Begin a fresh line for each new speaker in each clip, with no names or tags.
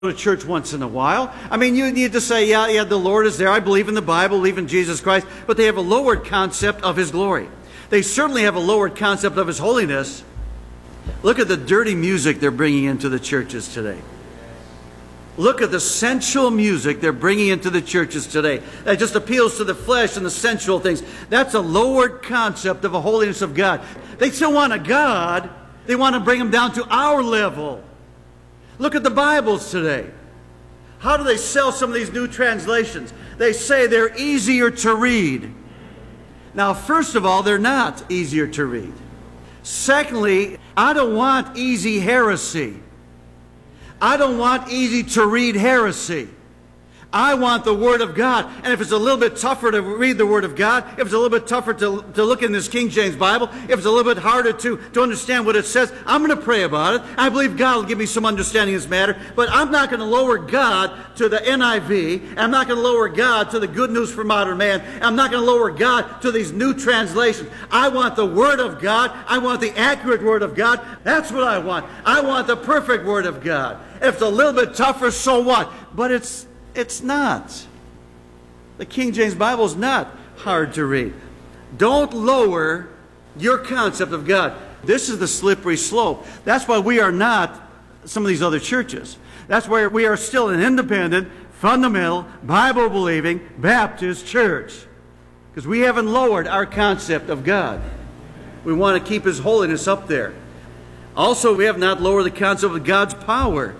to church once in a while. I mean, you need to say, yeah, the Lord is there. I believe in the Bible, believe in Jesus Christ. But they have a lowered concept of His glory. They certainly have a lowered concept of His holiness. Look at the dirty music they're bringing into the churches today. Look at the sensual music they're bringing into the churches today. That just appeals to the flesh and the sensual things. That's a lowered concept of a holiness of God. They still want a God. They want to bring Him down to our level. Look at the Bibles today. How do they sell some of these new translations? They say they're easier to read. Now, first of all, they're not easier to read. Secondly, I don't want easy heresy. I don't want easy to read heresy. I want the Word of God. And if it's a little bit tougher to read the Word of God, if it's a little bit tougher to look in this King James Bible, if it's a little bit harder to understand what it says, I'm going to pray about it. I believe God will give me some understanding of this matter. But I'm not going to lower God to the NIV. I'm not going to lower God to the Good News for Modern Man. I'm not going to lower God to these new translations. I want the Word of God. I want the accurate Word of God. That's what I want. I want the perfect Word of God. If it's a little bit tougher, so what? But it's not. The King James Bible is not hard to read. Don't lower your concept of God. This is the slippery slope. That's why we are not some of these other churches. That's why we are still an independent, fundamental, Bible-believing Baptist church. Because we haven't lowered our concept of God. We want to keep His holiness up there. Also, we have not lowered the concept of God's power.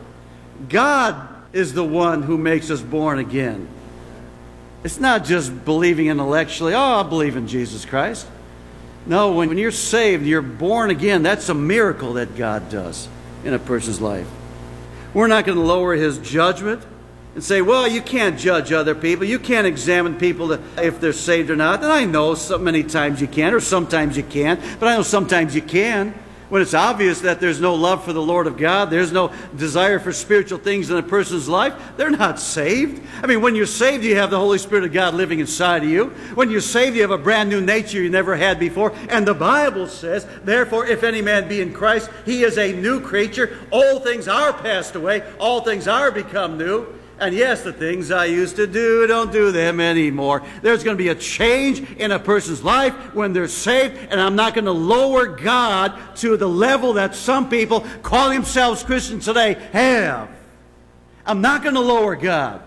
God is the one who makes us born again. It's not just believing intellectually, I believe in Jesus Christ. No, when you're saved, you're born again. That's a miracle that God does in a person's life. We're not going to lower His judgment and say, well, you can't judge other people. You can't examine people if they're saved or not. And I know so many times you can, or sometimes you can't, but I know sometimes you can. When it's obvious that there's no love for the Lord of God, there's no desire for spiritual things in a person's life, they're not saved. I mean, when you're saved, you have the Holy Spirit of God living inside of you. When you're saved, you have a brand new nature you never had before. And the Bible says, therefore, if any man be in Christ, he is a new creature. All things are passed away. All things are become new. And yes, the things I used to do, don't do them anymore. There's going to be a change in a person's life when they're saved, and I'm not going to lower God to the level that some people calling themselves Christians today have. I'm not going to lower God.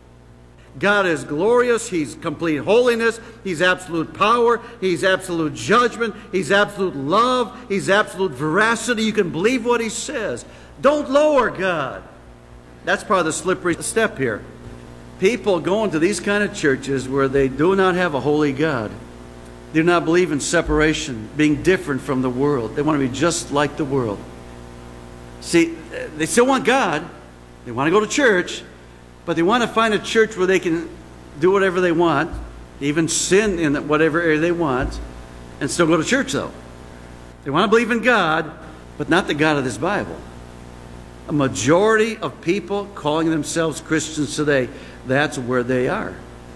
God is glorious. He's complete holiness. He's absolute power. He's absolute judgment. He's absolute love. He's absolute veracity. You can believe what He says. Don't lower God. That's part of the slippery step here. People go into these kind of churches where they do not have a holy God. They do not believe in separation, being different from the world. They want to be just like the world. See, they still want God. They want to go to church, but they want to find a church where they can do whatever they want, even sin in whatever area they want, and still go to church, though. They want to believe in God, but not the God of this Bible. A majority of people calling themselves Christians today, that's where they are.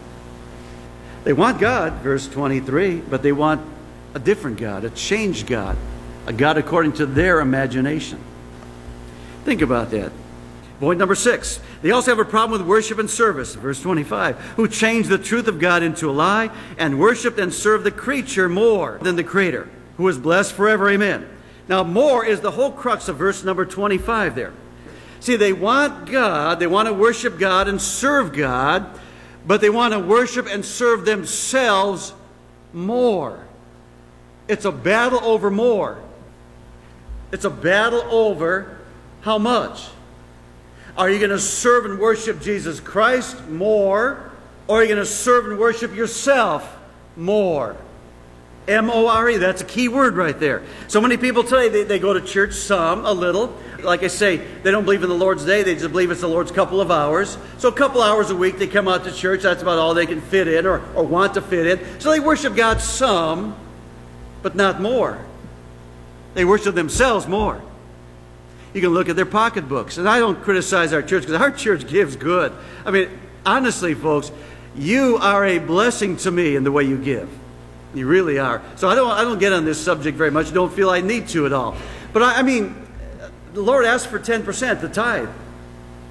They want God, verse 23, but they want a different God, a changed God, a God according to their imagination. Think about that. Point number 6. They also have a problem with worship and service, verse 25, who changed the truth of God into a lie and worshiped and served the creature more than the Creator, who is blessed forever. Amen. Now, more is the whole crux of verse number 25 there. See, they want God, they want to worship God and serve God, but they want to worship and serve themselves more. It's a battle over more. It's a battle over how much? Are you going to serve and worship Jesus Christ more, or are you going to serve and worship yourself more? M-O-R-E, that's a key word right there. So many people today, they go to church, some, a little. Like I say, they don't believe in the Lord's Day, they just believe it's the Lord's couple of hours. So a couple hours a week they come out to church, that's about all they can fit in or want to fit in. So they worship God some, but not more. They worship themselves more. You can look at their pocketbooks. And I don't criticize our church, because our church gives good. I mean, honestly, folks, you are a blessing to me in the way you give. You really are. So I don't get on this subject very much. Don't feel I need to at all. But I mean, the Lord asked for 10%, the tithe.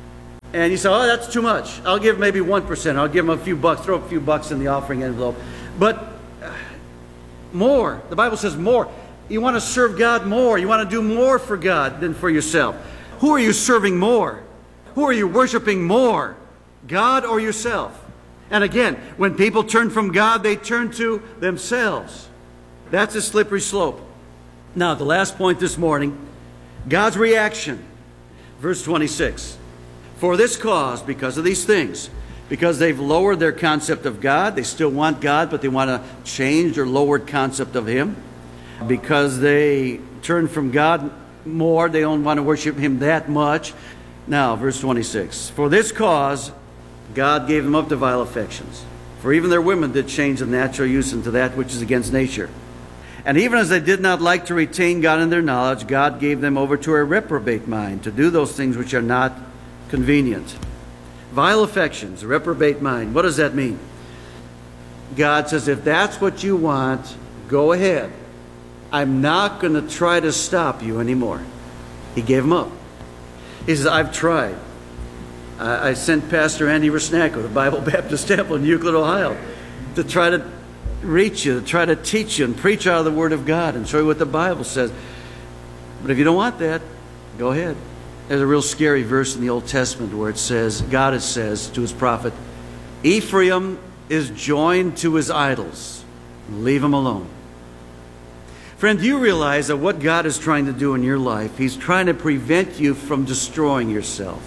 And you say, oh, that's too much. I'll give maybe 1%. I'll give them a few bucks, throw a few bucks in the offering envelope. But more. The Bible says more. You want to serve God more. You want to do more for God than for yourself. Who are you serving more? Who are you worshiping more? God or yourself? And again, when people turn from God, they turn to themselves. That's a slippery slope. Now, the last point this morning, God's reaction. Verse 26. For this cause, because of these things, because they've lowered their concept of God, they still want God, but they want to change their lowered concept of Him. Because they turn from God more, they don't want to worship Him that much. Now, verse 26. For this cause, God gave them up to vile affections. For even their women did change the natural use into that which is against nature. And even as they did not like to retain God in their knowledge, God gave them over to a reprobate mind, to do those things which are not convenient. Vile affections, reprobate mind. What does that mean? God says, if that's what you want, go ahead. I'm not going to try to stop you anymore. He gave them up. He says, I've tried. I sent Pastor Andy Rusnacko to Bible Baptist Temple in Euclid, Ohio, to try to reach you, to try to teach you and preach out of the Word of God and show you what the Bible says. But if you don't want that, go ahead. There's a real scary verse in the Old Testament where it says, God says to His prophet, Ephraim is joined to his idols. Leave him alone. Friend, do you realize that what God is trying to do in your life, He's trying to prevent you from destroying yourself.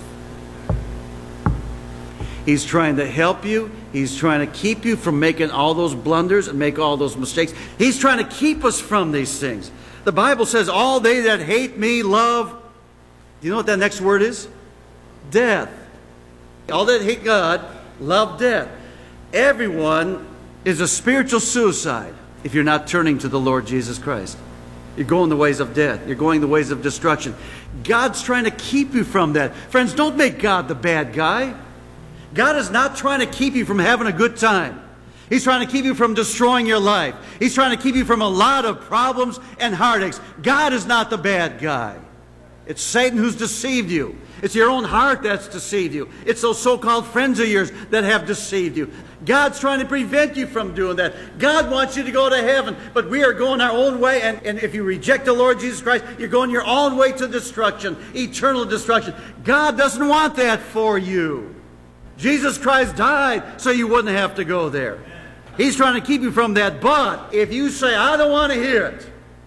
He's trying to help you. He's trying to keep you from making all those blunders and make all those mistakes. He's trying to keep us from these things. The Bible says, all they that hate me love, do you know what that next word is? Death. All that hate God love death. Everyone is a spiritual suicide if you're not turning to the Lord Jesus Christ. You're going the ways of death. You're going the ways of destruction. God's trying to keep you from that. Friends, don't make God the bad guy. God is not trying to keep you from having a good time. He's trying to keep you from destroying your life. He's trying to keep you from a lot of problems and heartaches. God is not the bad guy. It's Satan who's deceived you. It's your own heart that's deceived you. It's those so-called friends of yours that have deceived you. God's trying to prevent you from doing that. God wants you to go to heaven, but we are going our own way, and if you reject the Lord Jesus Christ, you're going your own way to destruction, eternal destruction. God doesn't want that for you. Jesus Christ died so you wouldn't have to go there. He's trying to keep you from that, but if you say, I don't want to hear it,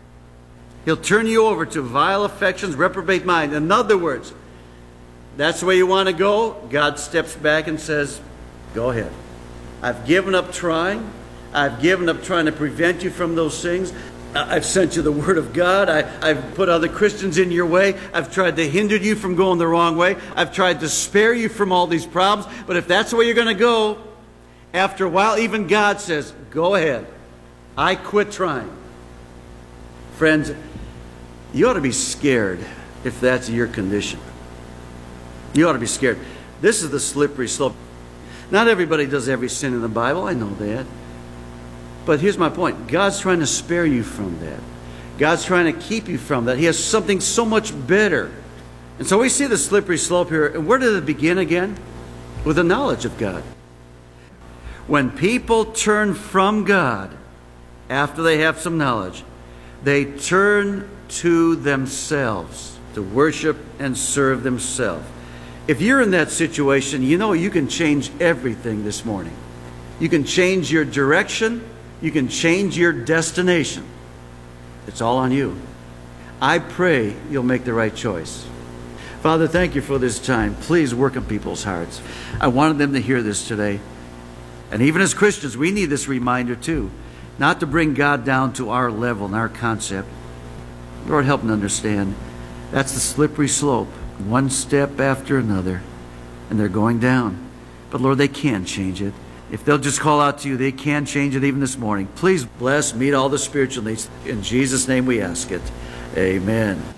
He'll turn you over to vile affections, reprobate mind. In other words, that's the way you want to go. God steps back and says, go ahead. I've given up trying. I've given up trying to prevent you from those things. I've sent you the Word of God. I've put other Christians in your way. I've tried to hinder you from going the wrong way. I've tried to spare you from all these problems. But if that's the way you're going to go, after a while, even God says, go ahead. I quit trying. Friends, you ought to be scared if that's your condition. You ought to be scared. This is the slippery slope. Not everybody does every sin in the Bible. I know that. But here's my point. God's trying to spare you from that. God's trying to keep you from that. He has something so much better. And so we see the slippery slope here. And where did it begin again? With the knowledge of God. When people turn from God, after they have some knowledge, they turn to themselves to worship and serve themselves. If you're in that situation, you know you can change everything this morning. You can change your direction. You can change your destination. It's all on you. I pray you'll make the right choice. Father, thank you for this time. Please work in people's hearts. I wanted them to hear this today. And even as Christians, we need this reminder too. Not to bring God down to our level and our concept. Lord, help them understand. That's the slippery slope. One step after another. And they're going down. But Lord, they can change it. If they'll just call out to you, they can change it even this morning. Please bless, meet all the spiritual needs. In Jesus' name we ask it. Amen.